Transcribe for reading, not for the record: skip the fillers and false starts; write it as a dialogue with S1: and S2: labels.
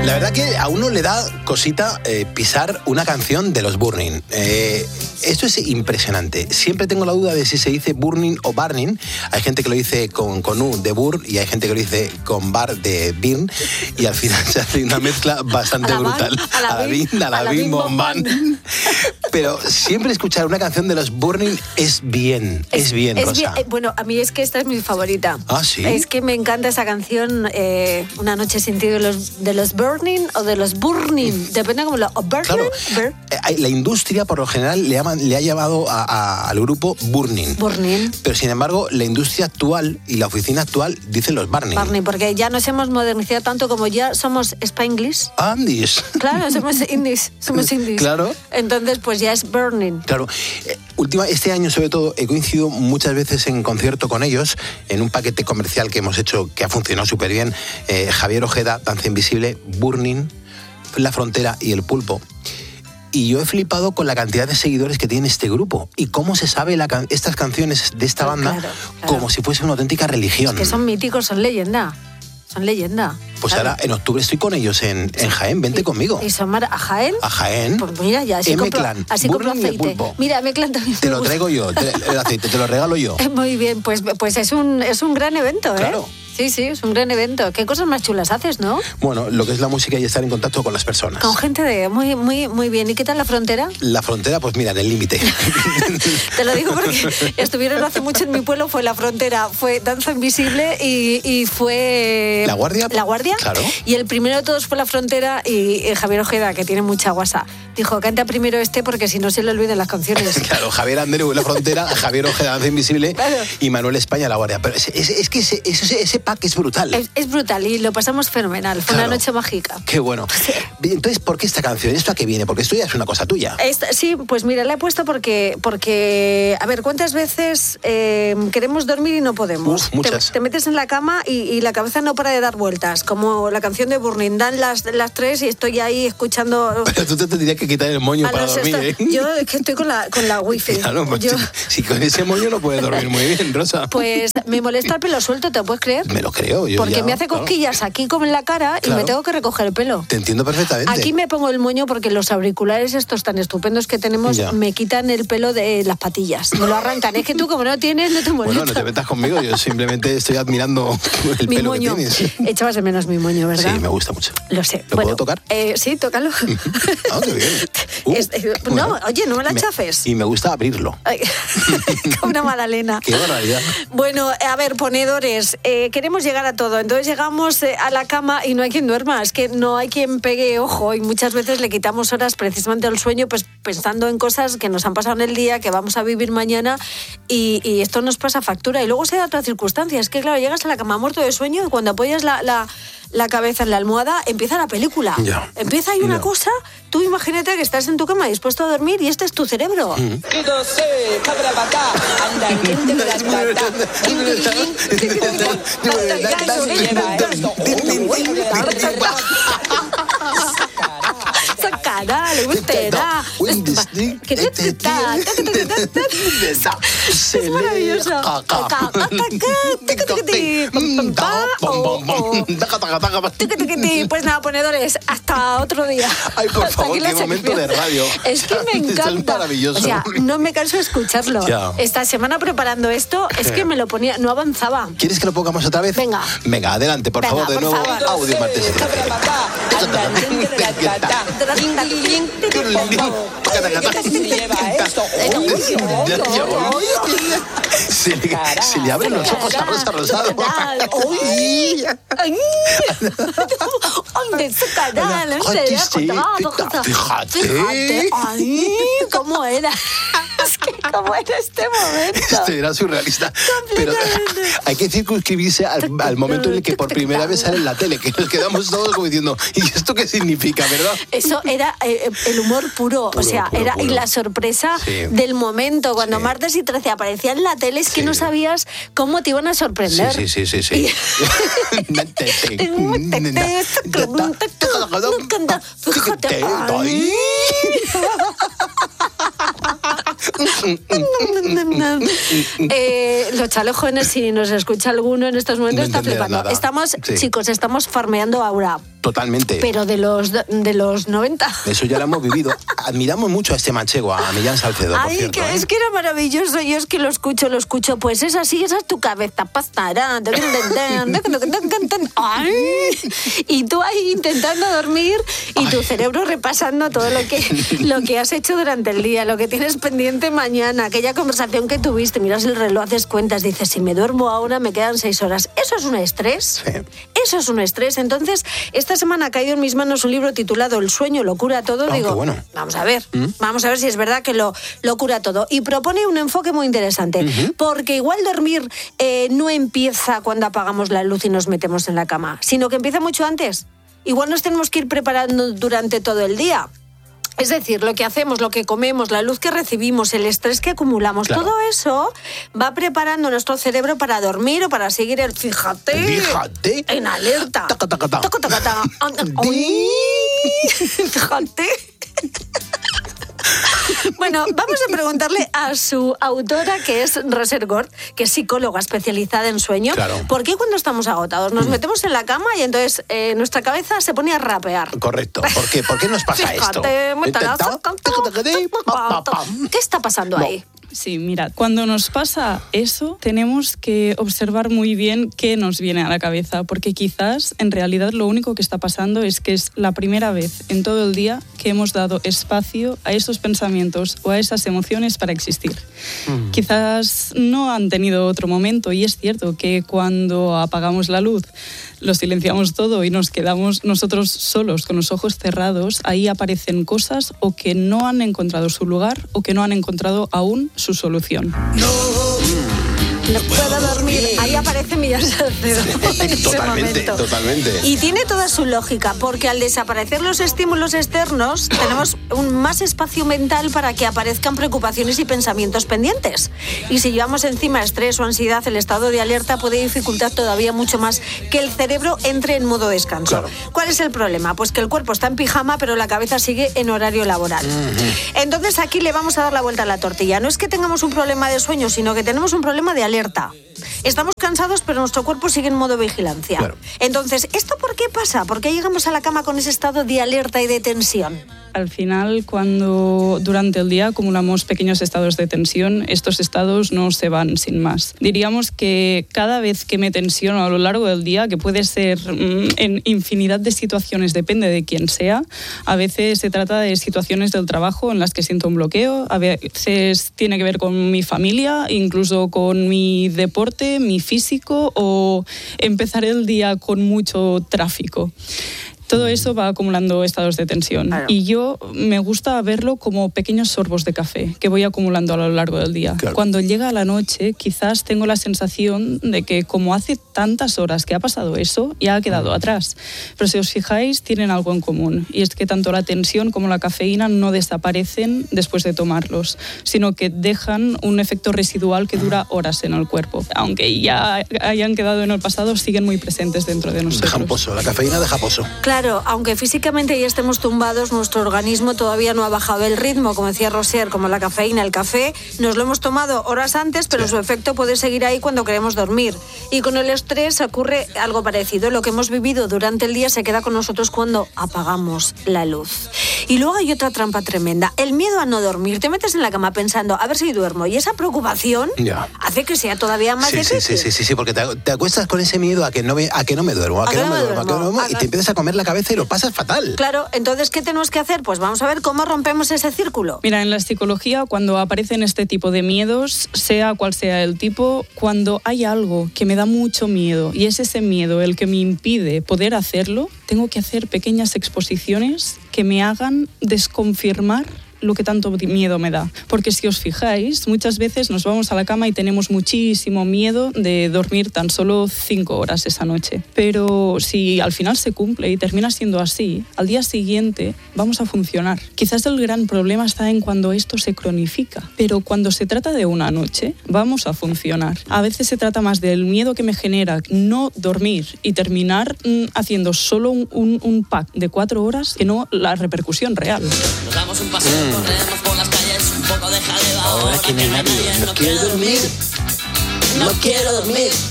S1: La verdad que a uno le da cosita pisar una canción de los Burning. Esto es impresionante. Siempre tengo la duda de si se dice Burning o Burning. Hay gente que lo dice con U de Burn y hay gente que lo dice con Bar de Birn. Y al final se hace una mezcla bastante brutal. A la Bim Bom Bam. Pero siempre escuchar una canción de los Burning es bien, Rosa.
S2: Bueno, a mí es que esta es mi favorita.
S1: Ah, ¿sí?
S2: Es que me encanta esa canción, Una noche sin ti, de los Burning o de los Burning. Depende cómo lo... Burning.
S1: Claro. La industria, por lo general, le ha llamado al grupo Burning. Pero, sin embargo, la industria actual y la oficina actual dicen los Burning.
S2: Burning, porque ya nos hemos modernizado tanto como ya somos Spanglish.
S1: Andis.
S2: Claro, somos indies.
S1: Claro.
S2: Entonces, pues ya es Burning.
S1: Claro. Este año, sobre todo, he coincidido muchas veces en concierto con ellos, en un paquete comercial que hemos hecho que ha funcionado súper bien. Javier Ojeda, Danza Invisible, Burning, La Frontera y El Pulpo. Y yo he flipado con la cantidad de seguidores que tiene este grupo y cómo se sabe estas canciones de esta banda claro. Como si fuese una auténtica religión.
S2: Es que son míticos, son leyenda. Son leyenda.
S1: Pues claro. Ahora en octubre estoy con ellos en Jaén, vente conmigo.
S2: ¿Y son a Jaén?
S1: A Jaén.
S2: Pues mira, ya así compro aceite. Mira, M-Clan también.
S1: Te lo traigo yo, el aceite, te lo regalo yo.
S2: Muy bien, pues es un gran evento, ¿eh?
S1: Claro.
S2: Sí, es un gran evento. ¿Qué cosas más chulas haces, no?
S1: Bueno, lo que es la música y estar en contacto con las personas.
S2: Con gente muy bien. ¿Y qué tal La Frontera?
S1: La Frontera, pues mira, en el límite.
S2: Te lo digo porque estuvieron hace mucho en mi pueblo, fue La Frontera, fue Danza Invisible y fue...
S1: ¿La Guardia?
S2: La Guardia.
S1: Claro.
S2: Y el primero de todos fue La Frontera y Javier Ojeda, que tiene mucha guasa, dijo, canta primero porque si no se le olvidan las canciones.
S1: Claro, Javier Andreu, La Frontera, Javier Ojeda, Danza Invisible, claro. Y Manuel España, La Guardia. Pero es que ese pack es brutal.
S2: Es brutal y lo pasamos fenomenal. Fue una noche mágica.
S1: Qué bueno. Sí. Entonces, ¿por qué esta canción? ¿Esto a qué viene? Porque esto ya es una cosa tuya.
S2: Sí, pues mira, la he puesto porque a ver, ¿cuántas veces queremos dormir y no podemos?
S1: Muchas.
S2: Te metes en la cama y la cabeza no para de dar vueltas, como la canción de Burning. Dan las 3 y estoy ahí escuchando...
S1: Pero tú te tendrías que quitar el moño para dormir, ¿eh?
S2: Yo es que estoy con la wifi.
S1: Claro, pues si con ese moño no puedes dormir muy bien, Rosa.
S2: Pues me molesta el pelo suelto, ¿te lo puedes creer?
S1: Me lo creo.
S2: Porque me hace cosquillas aquí como en la cara y me tengo que recoger el pelo.
S1: Te entiendo perfectamente.
S2: Aquí me pongo el moño porque los auriculares estos tan estupendos que tenemos me quitan el pelo de las patillas. Me lo arrancan. Es que tú como no tienes, no te molesta.
S1: Bueno, no te metas conmigo. Yo simplemente estoy admirando el pelo
S2: moño.
S1: que tienes.
S2: Echabas de menos mi moño, ¿verdad?
S1: Sí, me gusta mucho.
S2: Lo sé.
S1: ¿Lo puedo tocar?
S2: Sí, tócalo.
S1: Qué bien.
S2: No, oye, no me la chafes.
S1: Y me gusta abrirlo.
S2: Como una magdalena.
S1: Qué barbaridad.
S2: Bueno, a ver, ponedores, queremos llegar a todo. Entonces llegamos a la cama y no hay quien duerma. Es que no hay quien pegue ojo y muchas veces le quitamos horas precisamente al sueño, pues pensando en cosas que nos han pasado en el día, que vamos a vivir mañana y esto nos pasa factura. Y luego se da otra circunstancia. Es que, claro, llegas a la cama muerto de sueño y cuando apoyas la cabeza en la almohada, empieza la película. Empieza ahí una cosa, tú imagínate que estás en tu cama dispuesto a dormir y este es tu cerebro. Sacará, le gustará. Es maravilloso. Pues nada, ponedores, hasta otro día.
S1: Ay, por favor, qué momento de radio.
S2: Es que me encanta.
S1: Esto es maravilloso.
S2: O sea, no me canso de escucharlo. Esta semana preparando esto, es que me lo ponía, no avanzaba.
S1: ¿Quieres que lo pongamos otra vez?
S2: Venga.
S1: Venga, adelante, por favor, de nuevo. Audio martes. Se le abren los ojos a Rosa Rosado.
S2: Fíjate. ¿Cómo era? Es que cómo era este momento.
S1: Esto era surrealista. Pero hay que circunscribirse al momento en el que por primera vez sale en la tele, que nos quedamos todos como diciendo, ¿y esto qué significa, verdad?
S2: Eso era el humor puro, o sea, era y la sorpresa del momento. Cuando Martes y 13 aparecían en la tele, es que no sabías cómo te iban a sorprender.
S1: Sí.
S2: Fíjate. Los chalos jóvenes, si nos escucha alguno en estos momentos, está flipando. Chicos, estamos farmeando Aura.
S1: Totalmente.
S2: Pero de los 90.
S1: Eso ya lo hemos vivido. Admiramos mucho a este manchego, a Millán Salcedo, por cierto.
S2: Es que era maravilloso. Yo es que lo escucho. Pues es así, esa es tu cabeza. Pastará. Y tú ahí intentando dormir y tu cerebro repasando todo lo que has hecho durante el día, lo que tienes pendiente mañana, aquella conversación que tuviste, miras el reloj, haces cuentas, dices, si me duermo ahora me quedan 6 horas. ¿Eso es un estrés?
S1: Sí.
S2: Eso es un estrés. Entonces, esta semana ha caído en mis manos un libro titulado El sueño lo cura todo. Digo,
S1: bueno.
S2: vamos a ver si es verdad que lo cura todo. Y propone un enfoque muy interesante, porque igual dormir no empieza cuando apagamos la luz y nos metemos en la cama, sino que empieza mucho antes. Igual nos tenemos que ir preparando durante todo el día. Es decir, lo que hacemos, lo que comemos, la luz que recibimos, el estrés que acumulamos, claro. Todo eso va preparando nuestro cerebro para dormir o para seguir el fíjate. En alerta. Fíjate. Bueno, vamos a preguntarle a su autora, que es Roser Gort, que es psicóloga especializada en sueño.
S1: Claro.
S2: ¿Por qué cuando estamos agotados nos metemos en la cama y entonces nuestra cabeza se pone a rapear?
S1: Correcto. ¿Por qué? ¿Por qué nos pasa esto?
S2: ¿Qué está pasando ahí?
S3: Sí, mira, cuando nos pasa eso, tenemos que observar muy bien qué nos viene a la cabeza, porque quizás, en realidad, lo único que está pasando es que es la primera vez en todo el día que hemos dado espacio a esos pensamientos o a esas emociones para existir. Quizás no han tenido otro momento, y es cierto que cuando apagamos la luz, lo silenciamos todo y nos quedamos nosotros solos con los ojos cerrados, ahí aparecen cosas o que no han encontrado su lugar o que no han encontrado aún su solución.
S2: No puedo dormir. Ahí aparece Millán Salcedo.
S1: Totalmente.
S2: Y tiene toda su lógica, porque al desaparecer los estímulos externos, tenemos más espacio mental para que aparezcan preocupaciones y pensamientos pendientes. Y si llevamos encima estrés o ansiedad, el estado de alerta puede dificultar todavía mucho más que el cerebro entre en modo descanso. Claro. ¿Cuál es el problema? Pues que el cuerpo está en pijama, pero la cabeza sigue en horario laboral. Entonces aquí le vamos a dar la vuelta a la tortilla. No es que tengamos un problema de sueño, sino que tenemos un problema de alerta. Estamos cansados, pero nuestro cuerpo sigue en modo vigilancia. Claro. Entonces, ¿esto por qué pasa? ¿Por qué llegamos a la cama con ese estado de alerta y de tensión?
S3: Al final, cuando durante el día acumulamos pequeños estados de tensión, estos estados no se van sin más. Diríamos que cada vez que me tensiono a lo largo del día, que puede ser en infinidad de situaciones, depende de quién sea, a veces se trata de situaciones del trabajo en las que siento un bloqueo, a veces tiene que ver con mi familia, incluso con mi deporte, mi físico, o empezar el día con mucho tráfico. Todo eso va acumulando estados de tensión. Claro. Y yo me gusta verlo como pequeños sorbos de café que voy acumulando a lo largo del día. Claro. Cuando llega la noche, quizás tengo la sensación de que como hace tantas horas que ha pasado eso, ya ha quedado atrás. Pero si os fijáis, tienen algo en común. Y es que tanto la tensión como la cafeína no desaparecen después de tomarlos, sino que dejan un efecto residual que dura horas en el cuerpo. Aunque ya hayan quedado en el pasado, siguen muy presentes dentro de nosotros.
S1: Dejan pozo, la cafeína deja pozo.
S2: Claro, aunque físicamente ya estemos tumbados, nuestro organismo todavía no ha bajado el ritmo, como decía Roser, como la cafeína, el café, nos lo hemos tomado horas antes, pero su efecto puede seguir ahí cuando queremos dormir. Y con el estrés ocurre algo parecido. Lo que hemos vivido durante el día se queda con nosotros cuando apagamos la luz. Y luego hay otra trampa tremenda, el miedo a no dormir. Te metes en la cama pensando, a ver si duermo, y esa preocupación hace que sea todavía más difícil.
S1: Sí, porque te acuestas con ese miedo a que no me duermo, y te empiezas a comer la cabeza y lo pasas fatal.
S2: Claro, entonces, ¿qué tenemos que hacer? Pues vamos a ver cómo rompemos ese círculo.
S3: Mira, en la psicología, cuando aparecen este tipo de miedos, sea cual sea el tipo, cuando hay algo que me da mucho miedo y es ese miedo el que me impide poder hacerlo, tengo que hacer pequeñas exposiciones que me hagan desconfirmar lo que tanto miedo me da. Porque si os fijáis, muchas veces nos vamos a la cama y tenemos muchísimo miedo de dormir tan solo 5 horas esa noche. Pero si al final se cumple y termina siendo así, al día siguiente vamos a funcionar. Quizás el gran problema está en cuando esto se cronifica. Pero cuando se trata de una noche, vamos a funcionar. A veces se trata más del miedo que me genera no dormir y terminar haciendo solo un pack de 4 horas que no la repercusión real.
S4: Nos damos un paseo, corremos por las calles, un poco de jaleo.
S1: ahora que no hay nadie, no quiero dormir. No quiero dormir.